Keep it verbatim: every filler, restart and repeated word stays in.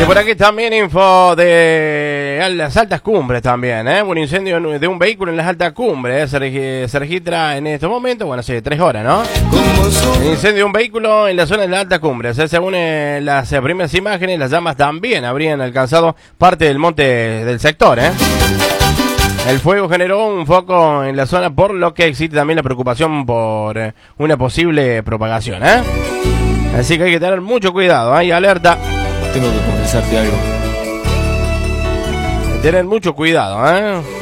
Y por aquí también info de las altas cumbres también, ¿eh? Un incendio de un vehículo en las altas cumbres, ¿eh? se, regi se registra en estos momentos, bueno, hace tres horas, ¿no? El incendio de un vehículo en la zona de las altas cumbres, ¿eh? Según eh, las eh, primeras imágenes, las llamas también habrían alcanzado parte del monte del sector, ¿eh? El fuego generó un foco en la zona, por lo que existe también la preocupación por eh, una posible propagación, ¿eh? Así que hay que tener mucho cuidado, ¿eh? Y alerta. Tengo que confesarte algo. Tener mucho cuidado, ¿eh?